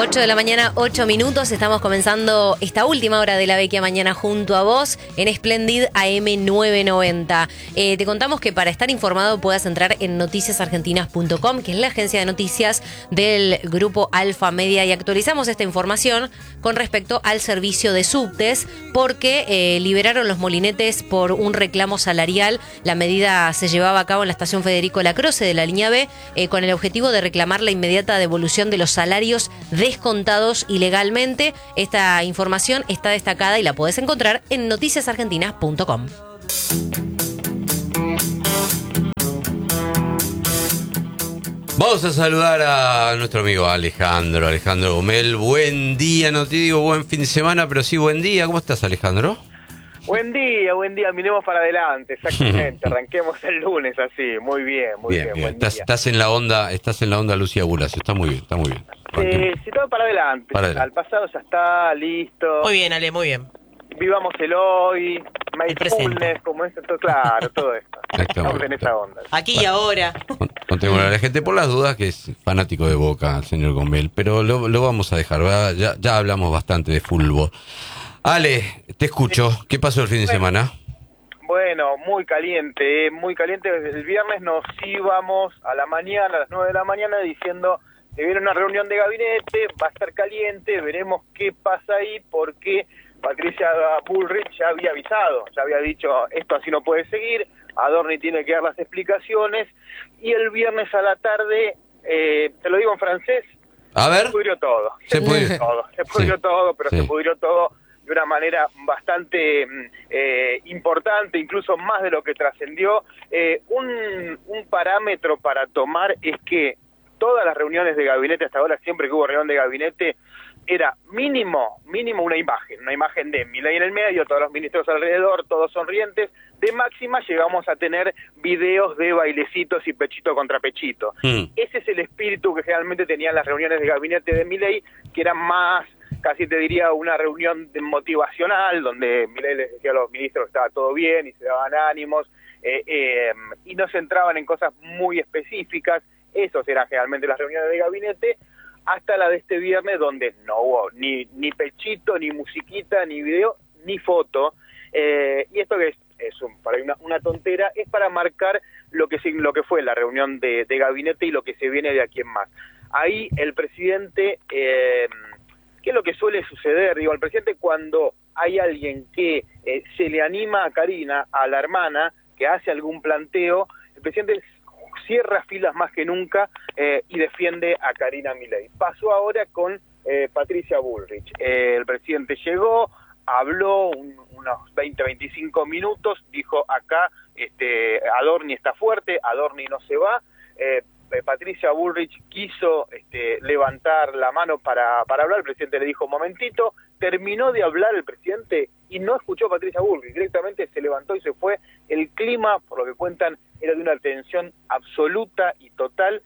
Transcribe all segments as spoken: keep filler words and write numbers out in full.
ocho de la mañana, ocho minutos. Estamos comenzando esta última hora de La Vecchia Mañana junto a vos en Splendid A M novecientos noventa. Eh, te contamos que para estar informado puedas entrar en noticias argentinas punto com, que es la agencia de noticias del grupo Alfa Media, y actualizamos esta información con respecto al servicio de subtes porque eh, liberaron los molinetes por un reclamo salarial. La medida se llevaba a cabo en la estación Federico Lacroze de la línea B eh, con el objetivo de reclamar la inmediata devolución de los salarios descontados ilegalmente. Esta información está destacada y la podés encontrar en noticias argentinas punto com. Vamos a saludar a nuestro amigo Alejandro, Alejandro Gomel. Buen día, no te digo buen fin de semana, pero sí buen día. ¿Cómo estás, Alejandro? Buen día, buen día, miremos para adelante, exactamente, arranquemos el lunes así, muy bien, muy bien, bien, bien. Buen Estás, día. estás en la onda, estás en la onda Lucía Bulacio, está muy bien, está muy bien. Eh, si todo para adelante, Para adelante. al pasado ya está, listo, Muy bien, Ale, muy bien. vivamos el hoy, mindfulness, como esto, todo, claro, todo esto, estamos en esa onda. Aquí y ahora. Contémosle a la gente por las dudas que es fanático de Boca, el señor Gomel, pero lo, lo vamos a dejar, ¿verdad? Ya, ya hablamos bastante de fútbol. Ale, te escucho. ¿Qué pasó el fin de semana? Bueno, muy caliente, eh, muy caliente. El viernes nos íbamos a la mañana, a las nueve de la mañana, diciendo que viene una reunión de gabinete, va a estar caliente, veremos qué pasa ahí, porque Patricia Bullrich ya había avisado, ya había dicho, esto así no puede seguir, Adorni tiene que dar las explicaciones, y el viernes a la tarde, eh, te lo digo en francés, a ver. se pudrió todo, se, se pudrió todo, se pudrió sí. todo, pero sí. se pudrió todo de una manera bastante eh, importante, incluso más de lo que trascendió. Eh, un, un parámetro para tomar es que todas las reuniones de gabinete hasta ahora, siempre que hubo reunión de gabinete, era mínimo, mínimo una imagen, una imagen de Milei en el medio, todos los ministros alrededor, todos sonrientes. De máxima llegamos a tener videos de bailecitos y pechito contra pechito. Mm. Ese es el espíritu que generalmente tenían las reuniones de gabinete de Milei, que eran más, casi te diría, una reunión de motivacional, donde Milei les decía a los ministros que estaba todo bien y se daban ánimos, eh, eh, y no se entraban en cosas muy específicas. Esos eran generalmente las reuniones de gabinete, hasta la de este viernes, donde no hubo ni, ni pechito, ni musiquita, ni video, ni foto. Eh, y esto que es, es un, para una, una tontera, es para marcar lo que, lo que fue la reunión de, de gabinete y lo que se viene de aquí en más. Ahí el presidente... Eh, ¿Qué es lo que suele suceder? Digo, el presidente, cuando hay alguien que eh, se le anima a Karina, a la hermana, que hace algún planteo, el presidente cierra filas más que nunca eh, y defiende a Karina Milei. Pasó ahora con eh, Patricia Bullrich. Eh, el presidente llegó, habló un, unos veinte, veinticinco minutos, dijo acá, este, Adorni está fuerte, Adorni no se va. eh, Patricia Bullrich quiso este, levantar la mano para, para hablar, el presidente le dijo un momentito, terminó de hablar el presidente y no escuchó a Patricia Bullrich, directamente se levantó y se fue. El clima, por lo que cuentan, era de una tensión absoluta y total.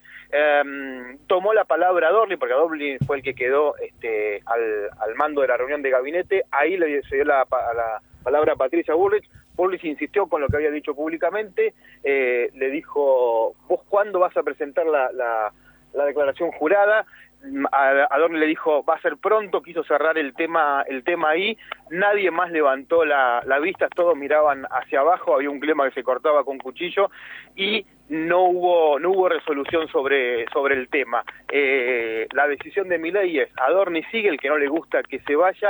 Um, tomó la palabra Adorni, porque Adorni fue el que quedó este, al, al mando de la reunión de gabinete, ahí le dio la, la palabra a Patricia Bullrich. Bullrich insistió con lo que había dicho públicamente, eh, le dijo, ¿vos cuándo vas a presentar la, la, la declaración jurada? Adorni le dijo, va a ser pronto, quiso cerrar el tema el tema ahí, nadie más levantó la, la vista, todos miraban hacia abajo, había un clima que se cortaba con cuchillo y no hubo no hubo resolución sobre, sobre el tema. Eh, la decisión de Milei es, Adorni sigue, el que no le gusta que se vaya,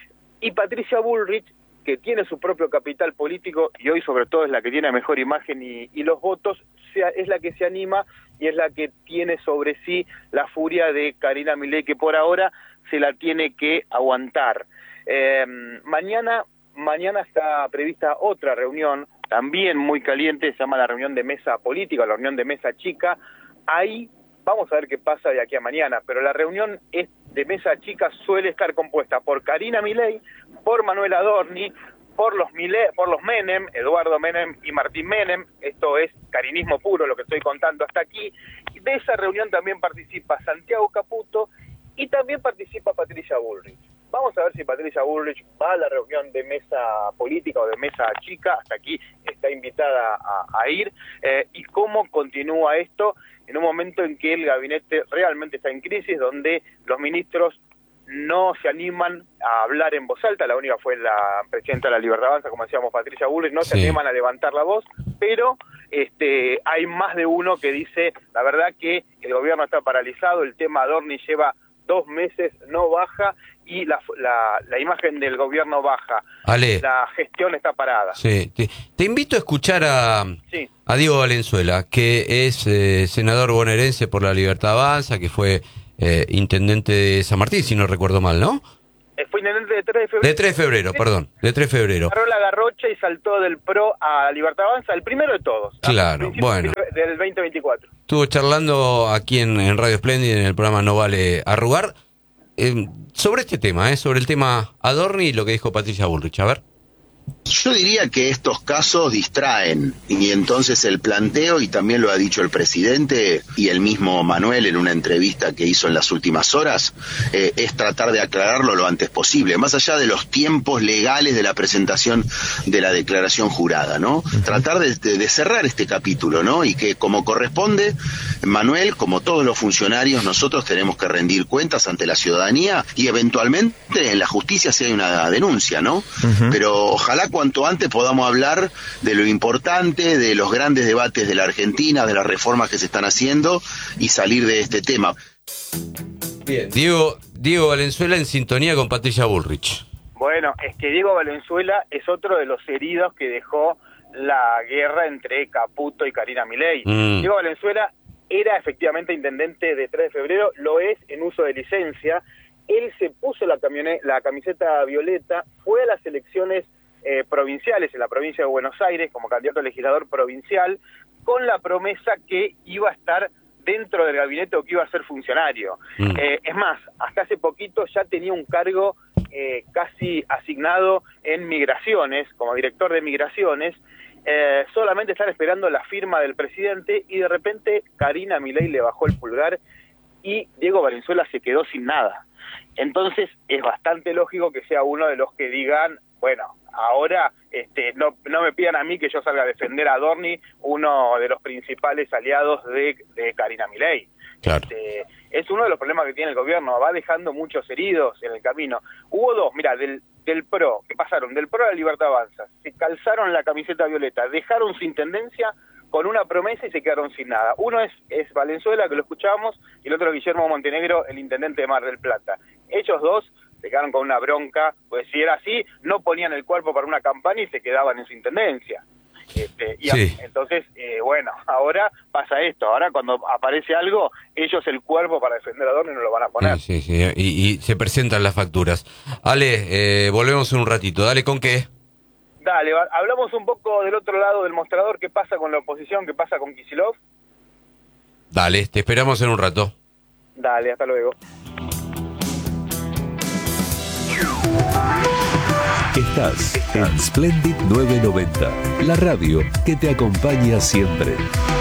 y Patricia Bullrich, que tiene su propio capital político y hoy sobre todo es la que tiene mejor imagen y, y los votos, sea, es la que se anima y es la que tiene sobre sí la furia de Karina Milei, que por ahora se la tiene que aguantar. Eh, mañana, mañana está prevista otra reunión, también muy caliente, se llama la reunión de mesa política, la reunión de mesa chica. Ahí vamos a ver qué pasa de aquí a mañana, pero la reunión es de mesa chica suele estar compuesta por Karina Milei, por Manuel Adorni, por los Milei, por los Menem, Eduardo Menem y Martín Menem. Esto es carinismo puro lo que estoy contando hasta aquí. Y de esa reunión también participa Santiago Caputo y también participa Patricia Bullrich. Vamos a ver si Patricia Bullrich va a la reunión de mesa política o de mesa chica, hasta aquí está invitada a, a ir, eh, y cómo continúa esto. en un momento en que el gabinete realmente está en crisis, donde los ministros no se animan a hablar en voz alta. La única fue la presidenta de la Libertad Avanza, como decíamos, Patricia Bullrich, no se Sí. animan a levantar la voz, pero este, hay más de uno que dice, la verdad que el gobierno está paralizado, el tema Adorni lleva dos meses, no baja, y la, la, la imagen del gobierno baja. Ale. La gestión está parada. Sí, te, te invito a escuchar a, Sí. a Diego Valenzuela, que es eh, senador bonaerense por la Libertad Avanza, que fue eh, intendente de San Martín, si no recuerdo mal, ¿no? Eh, Fue intendente de tres de febrero. De tres de febrero, perdón, de tres de febrero. Agarró la garrocha y saltó del PRO a Libertad Avanza, el primero de todos. Claro, a principios bueno. Del veinte veinticuatro. Estuvo charlando aquí en, en Radio Espléndida, en el programa No Vale Arrugar, eh, sobre este tema, eh, sobre el tema Adorni y lo que dijo Patricia Bullrich. A ver. Yo diría que estos casos distraen y entonces el planteo, y también lo ha dicho el presidente y el mismo Manuel en una entrevista que hizo en las últimas horas, eh, es tratar de aclararlo lo antes posible, más allá de los tiempos legales de la presentación de la declaración jurada, ¿no? Uh-huh. Tratar de, de, de cerrar este capítulo, ¿no? Y que como corresponde, Manuel, como todos los funcionarios, nosotros tenemos que rendir cuentas ante la ciudadanía y eventualmente en la justicia si hay una denuncia, ¿no? Uh-huh. Pero ojalá Ojalá cuanto antes podamos hablar de lo importante, de los grandes debates de la Argentina, de las reformas que se están haciendo y salir de este tema. Bien. Diego, Diego Valenzuela en sintonía con Patricia Bullrich. Bueno, es que Diego Valenzuela es otro de los heridos que dejó la guerra entre Caputo y Karina Milei. Mm. Diego Valenzuela era efectivamente intendente de tres de febrero, lo es en uso de licencia. Él se puso la, camionet- la camiseta violeta, fue a las elecciones Eh, provinciales en la provincia de Buenos Aires como candidato a legislador provincial con la promesa que iba a estar dentro del gabinete o que iba a ser funcionario. Mm. Eh, es más, hasta hace poquito ya tenía un cargo eh, casi asignado en migraciones, como director de migraciones, eh, solamente estar esperando la firma del presidente y de repente Karina Milei le bajó el pulgar y Diego Valenzuela se quedó sin nada. Entonces es bastante lógico que sea uno de los que digan, bueno, ahora este, no, no me pidan a mí que yo salga a defender a Adorni, uno de los principales aliados de, de Karina Milei. Claro. Este, es uno de los problemas que tiene el gobierno, va dejando muchos heridos en el camino. Hubo dos, mira, del, del PRO, que pasaron del PRO a la Libertad Avanza, se calzaron la camiseta violeta, dejaron su intendencia con una promesa y se quedaron sin nada. Uno es, es Valenzuela, que lo escuchábamos, y el otro Guillermo Montenegro, el intendente de Mar del Plata. Ellos dos se quedaron con una bronca, pues si era así, no ponían el cuerpo para una campaña y se quedaban en su intendencia. Este, y sí. a, entonces, eh, bueno, ahora pasa esto, ahora cuando aparece algo, ellos el cuerpo para defender a Adorni no lo van a poner. Sí, sí, sí. Y, y se presentan las facturas. Ale, eh, volvemos en un ratito, dale, ¿con qué? Dale, hablamos un poco del otro lado del mostrador, qué pasa con la oposición, qué pasa con Kicillof. Dale, te esperamos en un rato. Dale, hasta luego. Estás en Splendid novecientos noventa, la radio que te acompaña siempre.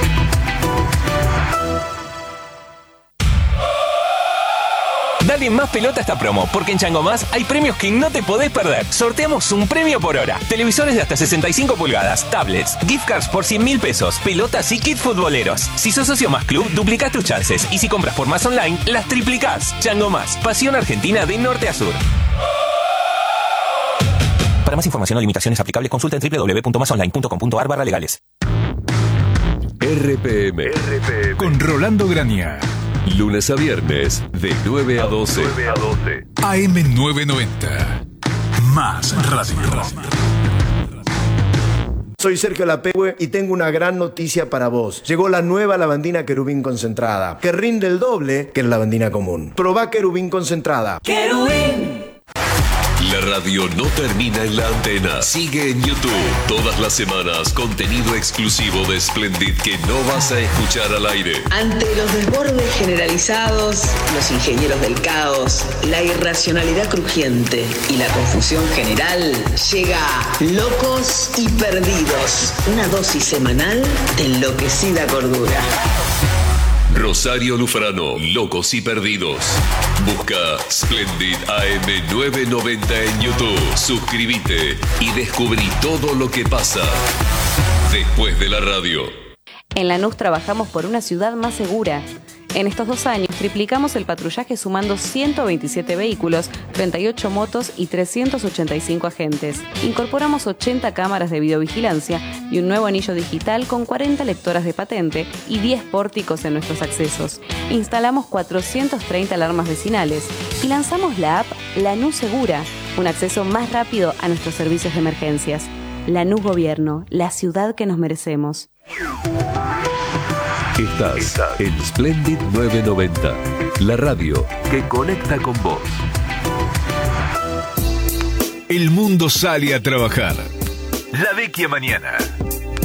Dale más pelota a esta promo, porque en Chango Más hay premios que no te podés perder. Sorteamos un premio por hora. Televisores de hasta sesenta y cinco pulgadas, tablets, gift cards por cien mil pesos, pelotas y kit futboleros. Si sos socio Más Club, duplicás tus chances. Y si compras por Más Online, las triplicás. Chango Más, pasión argentina de norte a sur. Para más información o limitaciones aplicables, consulta en doble u doble u doble u punto más online punto com punto a r barra legales. R P M. R P M. Con Rolando Grania. Lunes a viernes, de nueve a doce. A M novecientos noventa. Más radio. Soy Sergio Lapehue y tengo una gran noticia para vos. Llegó la nueva lavandina Querubín concentrada, que rinde el doble que la lavandina común. Probá Querubín concentrada. ¡Querubín! La radio no termina en la antena. Sigue en YouTube. Todas las semanas, contenido exclusivo de Splendid que no vas a escuchar al aire. Ante los desbordes generalizados, los ingenieros del caos, la irracionalidad crujiente y la confusión general, llega Locos y Perdidos. Una dosis semanal de enloquecida cordura. Rosario Lufrano, Locos y Perdidos. Busca Splendid A M novecientos noventa en YouTube. Suscríbete y descubrí todo lo que pasa después de la radio. En Lanús trabajamos por una ciudad más segura. En estos dos años triplicamos el patrullaje sumando ciento veintisiete vehículos, treinta y ocho motos y trescientos ochenta y cinco agentes. Incorporamos ochenta cámaras de videovigilancia y un nuevo anillo digital con cuarenta lectoras de patente y diez pórticos en nuestros accesos. Instalamos cuatrocientas treinta alarmas vecinales y lanzamos la app Lanús Segura, un acceso más rápido a nuestros servicios de emergencias. Lanús Gobierno, la ciudad que nos merecemos. Estás en Splendid novecientos noventa, la radio que conecta con vos. El mundo sale a trabajar. La Vecchia Mañana.